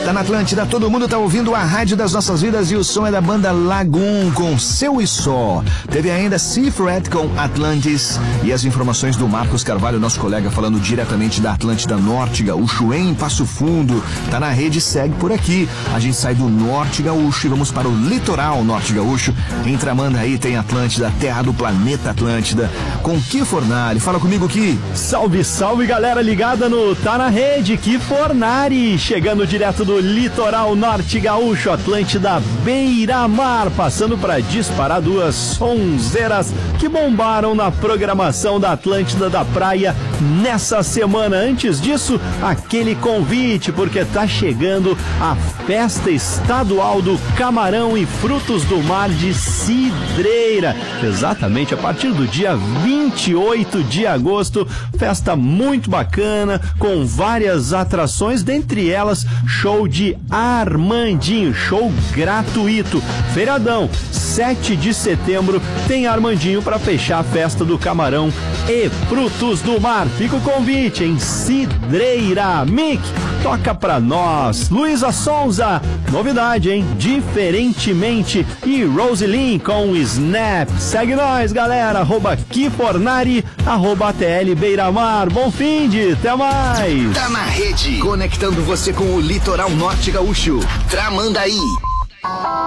Tá na Atlântida, todo mundo tá ouvindo a rádio das nossas vidas e o som é da banda Lagoon com Seu e Só. Teve ainda Seafret com Atlantis e as informações do Marcos Carvalho, nosso colega, falando diretamente da Atlântida Norte Gaúcho em Passo Fundo. Tá na rede, segue por aqui. A gente sai do Norte Gaúcho e vamos para o litoral Norte Gaúcho. Em Tramandaí tem Atlântida, terra do planeta Atlântida, com Ki Fornari. Fala comigo, Ki. Salve, salve, galera ligada no Tá na Rede, Ki Fornari, chegando direto do litoral Norte Gaúcho, Atlântida Beira-Mar, passando para disparar duas sonzeiras que bombaram na programação da Atlântida da Praia nessa semana. Antes disso, aquele convite, porque tá chegando a Festa Estadual do Camarão e Frutos do Mar de Cidreira, exatamente a partir do dia 28 de agosto, festa muito bacana, com várias atrações, dentre elas show de Armandinho, show gratuito. Feriadão, 7 de setembro, tem Armandinho para fechar a festa do Camarão e Frutos do Mar. Fica o convite em Cidreira. Mick, toca pra nós. Luísa Sonza, novidade, hein? Diferentemente. E Roselyn com Snap. Segue nós, galera. @Ki Fornari, @TL Beira-Mar. Bom fim de, até mais. Tá na rede, conectando você com o litoral Norte Gaúcho. Tramandaí.